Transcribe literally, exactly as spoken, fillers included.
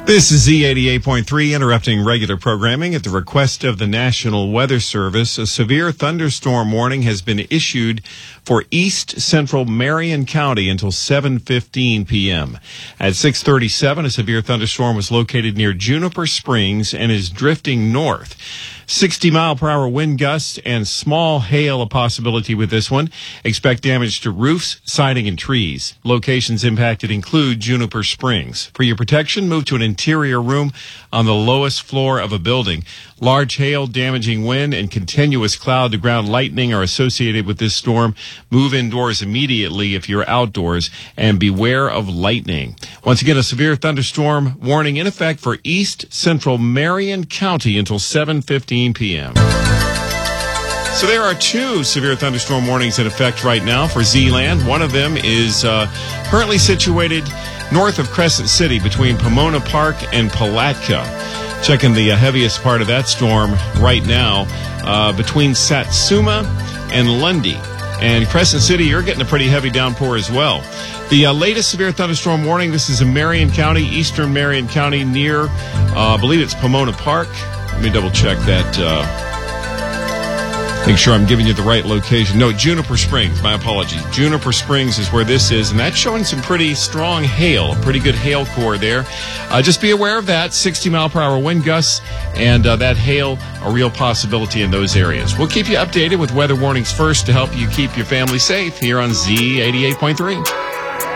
This is Z eighty-eight point three, interrupting regular programming at the request of the National Weather Service. A severe thunderstorm warning has been issued for east central Marion County until seven fifteen p.m. At six thirty-seven, a severe thunderstorm was located near Juniper Springs and is drifting north. sixty mile per hour wind gusts and small hail a possibility with this one. Expect damage to roofs, siding, and trees. Locations impacted include Juniper Springs. For your protection, move to an interior room on the lowest floor of a building. Large hail, damaging wind, and continuous cloud-to-ground lightning are associated with this storm. Move indoors immediately if you're outdoors, and beware of lightning. Once again, a severe thunderstorm warning in effect for east central Marion County until seven fifteen p.m. So there are two severe thunderstorm warnings in effect right now for Z-Land. One of them is uh, currently situated north of Crescent City between Pomona Park and Palatka. Checking the uh, heaviest part of that storm right now uh, between Satsuma and Lundy. And Crescent City, you're getting a pretty heavy downpour as well. The uh, latest severe thunderstorm warning, this is in Marion County, eastern Marion County, near, uh, I believe it's Pomona Park. Let me double check that. Uh, make sure I'm giving you the right location. No, Juniper Springs. My apologies. Juniper Springs is where this is, and that's showing some pretty strong hail, a pretty good hail core there. Uh, just be aware of that. sixty mile per hour wind gusts, and uh, that hail, a real possibility in those areas. We'll keep you updated with weather warnings first to help you keep your family safe here on Z eighty-eight point three.